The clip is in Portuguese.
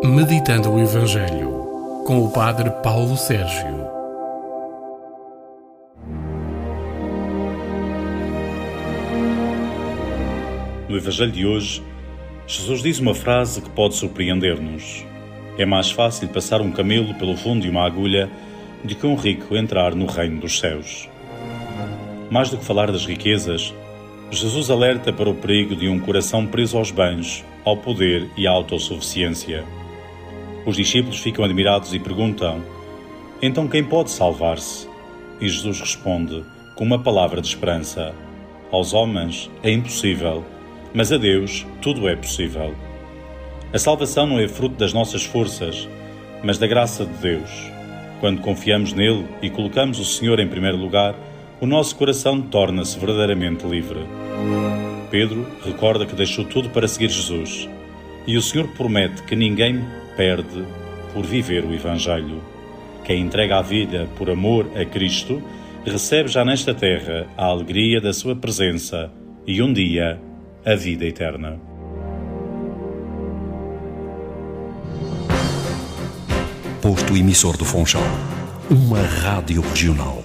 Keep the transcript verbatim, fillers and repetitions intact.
Meditando o Evangelho, com o Padre Paulo Sérgio. No Evangelho de hoje, Jesus diz uma frase que pode surpreender-nos. É mais fácil passar um camelo pelo fundo de uma agulha do que um rico entrar no reino dos céus. Mais do que falar das riquezas, Jesus alerta para o perigo de um coração preso aos bens, ao poder e à autossuficiência. Os discípulos ficam admirados e perguntam: então quem pode salvar-se? E Jesus responde com uma palavra de esperança: aos homens é impossível, mas a Deus tudo é possível. A salvação não é fruto das nossas forças, mas da graça de Deus. Quando confiamos nele e colocamos o Senhor em primeiro lugar, o nosso coração torna-se verdadeiramente livre. Pedro recorda que deixou tudo para seguir Jesus, e o Senhor promete que ninguém perde por viver o Evangelho. Quem entrega a vida por amor a Cristo, recebe já nesta terra a alegria da sua presença e um dia a vida eterna. Posto emissor do Funchal, uma rádio regional.